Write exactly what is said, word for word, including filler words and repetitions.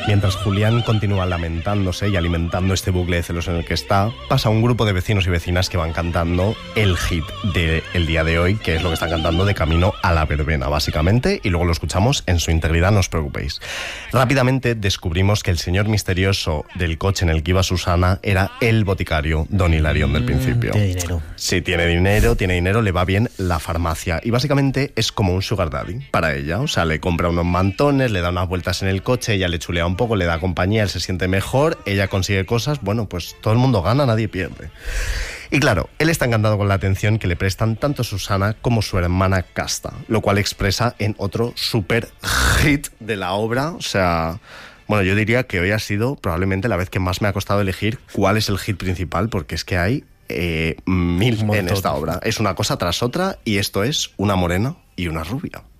Mientras Julián continúa lamentándose y alimentando este bucle de celos en el que está, pasa un grupo de vecinos y vecinas que van cantando el hit del día de hoy, que es lo que están cantando de camino a la verbena, básicamente, y luego lo escuchamos en su integridad, no os preocupéis. Rápidamente descubrimos que el señor misterioso del coche en el que iba Susana era el boticario Don Hilarión del principio. Tiene dinero. Sí, tiene dinero, tiene dinero, le va bien la farmacia. Y básicamente es como un sugar daddy para ella. O sea, le compra unos mantones, le da unas vueltas en el coche, ella le chulea un poco, le da compañía, él se siente mejor, ella consigue cosas, bueno, pues todo el mundo gana, nadie pierde. Y claro, él está encantado con la atención que le prestan tanto Susana como su hermana Casta, lo cual expresa en otro super hit de la obra. O sea, bueno, yo diría que hoy ha sido probablemente la vez que más me ha costado elegir cuál es el hit principal, porque es que hay eh, mil en esta obra. Es una cosa tras otra y esto es una morena y una rubia.